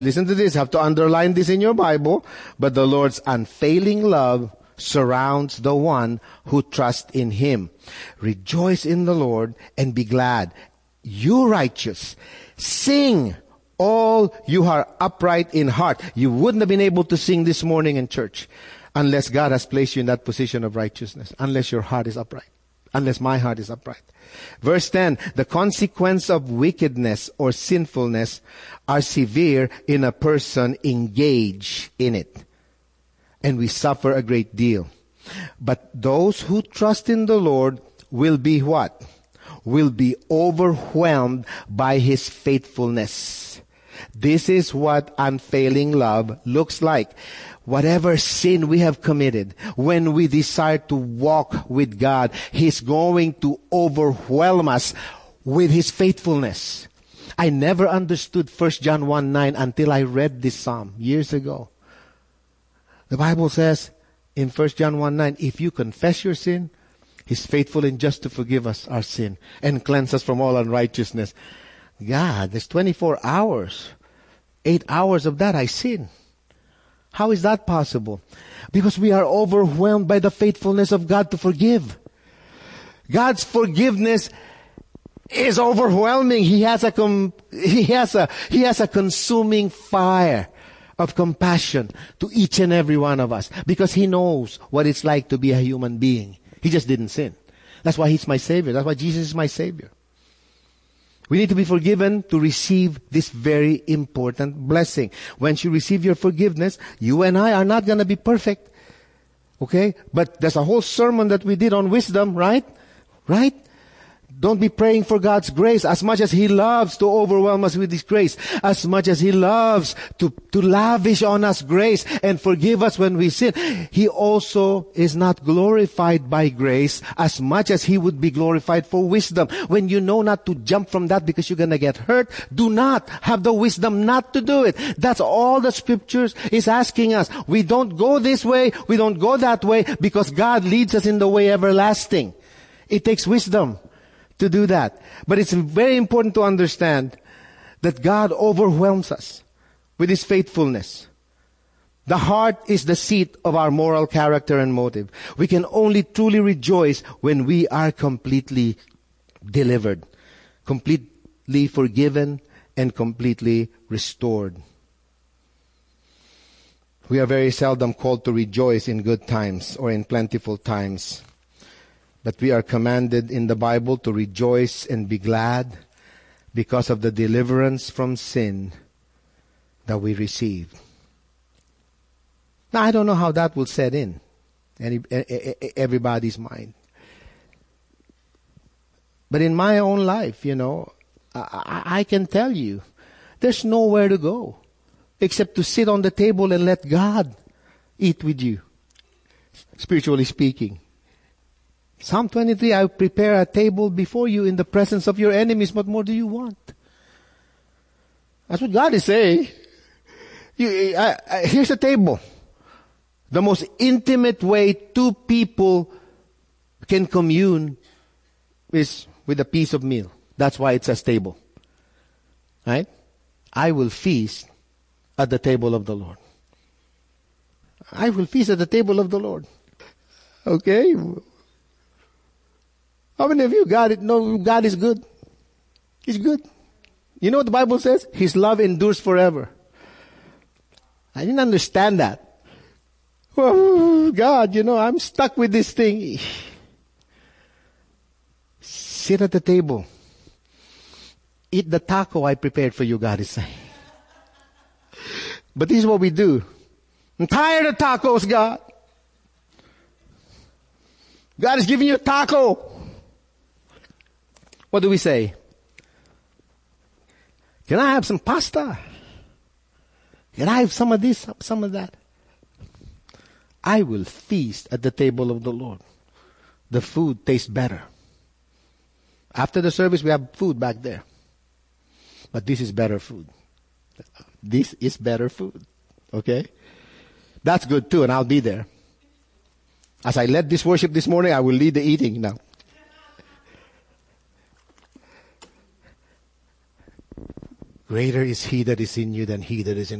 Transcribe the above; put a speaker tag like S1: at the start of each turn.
S1: Listen to this. You have to underline this in your Bible. But the Lord's unfailing love surrounds the one who trusts in Him. Rejoice in the Lord and be glad. You righteous, sing, all you are upright in heart. You wouldn't have been able to sing this morning in church unless God has placed you in that position of righteousness, unless your heart is upright, unless my heart is upright. Verse 10, the consequence of wickedness or sinfulness are severe in a person engaged in it, and we suffer a great deal. But those who trust in the Lord will be what? Will be overwhelmed by His faithfulness. This is what unfailing love looks like. Whatever sin we have committed, when we desire to walk with God, He's going to overwhelm us with His faithfulness. I never understood 1 John 1:9 until I read this psalm years ago. The Bible says in 1 John 1:9, if you confess your sin, He's faithful and just to forgive us our sin and cleanse us from all unrighteousness. God, there's 24 hours. 8 hours of that I sin. How is that possible? Because we are overwhelmed by the faithfulness of God to forgive. God's forgiveness is overwhelming. He has a consuming fire of compassion to each and every one of us, because He knows what it's like to be a human being. He just didn't sin. That's why He's my Savior. That's why Jesus is my Savior. We need to be forgiven to receive this very important blessing. Once you receive your forgiveness, you and I are not going to be perfect. Okay? But there's a whole sermon that we did on wisdom, right? Right? Don't be praying for God's grace. As much as He loves to overwhelm us with His grace, as much as He loves to lavish on us grace and forgive us when we sin, He also is not glorified by grace as much as He would be glorified for wisdom. When you know not to jump from that because you're going to get hurt, do not have the wisdom not to do it. That's all the Scriptures is asking us. We don't go this way, we don't go that way, because God leads us in the way everlasting. It takes wisdom to do that. But it's very important to understand that God overwhelms us with His faithfulness. The heart is the seat of our moral character and motive. We can only truly rejoice when we are completely delivered, completely forgiven, and completely restored. We are very seldom called to rejoice in good times or in plentiful times. But we are commanded in the Bible to rejoice and be glad because of the deliverance from sin that we received. Now, I don't know how that will set in everybody's mind. But in my own life, I can tell you, there's nowhere to go except to sit on the table and let God eat with you, spiritually speaking. Psalm 23, I prepare a table before you in the presence of your enemies. What more do you want? That's what God is saying. Here's a table. The most intimate way two people can commune is with a piece of meal. That's why it says table. Right? I will feast at the table of the Lord. I will feast at the table of the Lord. Okay? How many of you know God is good? He's good. You know what the Bible says? His love endures forever. I didn't understand that. Oh, God, I'm stuck with this thing. Sit at the table. Eat the taco I prepared for you, God is saying. But this is what we do. I'm tired of tacos, God. God is giving you a taco. What do we say? Can I have some pasta? Can I have some of this, some of that? I will feast at the table of the Lord. The food tastes better. After the service, we have food back there. But this is better food. This is better food. Okay? That's good too, and I'll be there. As I led this worship this morning, I will lead the eating now. Greater is he that is in you than he that is in